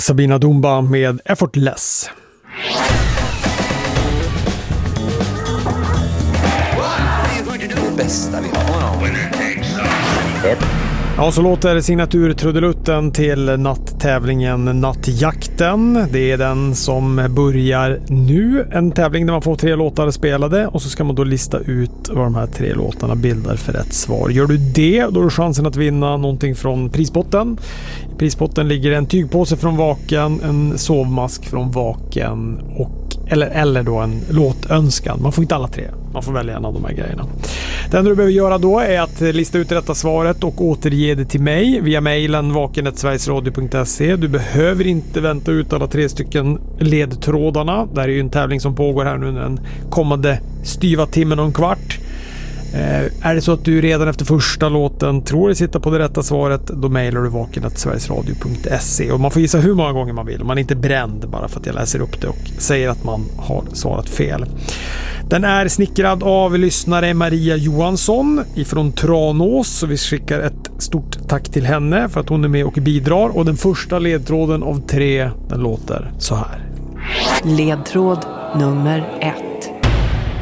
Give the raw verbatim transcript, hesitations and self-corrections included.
Sabina Dumba med Effortless. Bästa vi har. Ja, så låter signaturtrudelutten till natttävlingen Nattjakten. Det är den som börjar nu. En tävling där man får tre låtar spelade och så ska man då lista ut vad de här tre låtarna bildar för rätt svar. Gör du det, då har du chansen att vinna någonting från prispotten. I prispotten ligger en tygpåse från Vaken, en sovmask från Vaken och eller, eller då en låtönskan. Man får inte alla tre. Man får välja en av de här grejerna. Det enda du behöver göra då är att lista ut rätta svaret och återge det till mig via mejlen vaken snabel-a sverigesradio punkt se. Du behöver inte vänta ut alla tre stycken ledtrådarna. Det här är ju en tävling som pågår här nu den kommande styva timmen och en kvart. Eh, är det så att du redan efter första låten tror dig sitta på det rätta svaret, då mejlar du vaken snabel-a sverigesradio punkt se. Och man får gissa hur många gånger man vill. Man är inte bränd bara för att jag läser upp det och säger att man har svarat fel. Den är snickrad av lyssnare Maria Johansson ifrån Tranås, så vi skickar ett stort tack till henne för att hon är med och bidrar. Och den första ledtråden av tre, den låter så här. Ledtråd nummer ett.